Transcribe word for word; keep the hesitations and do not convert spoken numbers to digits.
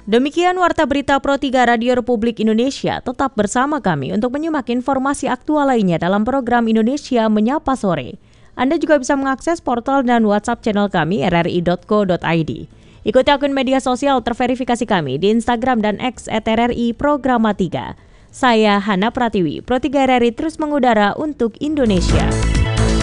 Demikian Warta Berita Pro tiga Radio Republik Indonesia. Tetap bersama kami untuk menyimak informasi aktual lainnya dalam program Indonesia Menyapa Sore. Anda juga bisa mengakses portal dan WhatsApp channel kami r r i dot co dot i d. Ikuti akun media sosial terverifikasi kami di Instagram dan X at r r i programa tiga. Saya Hana Pratiwi, Pro tiga R R I terus mengudara untuk Indonesia.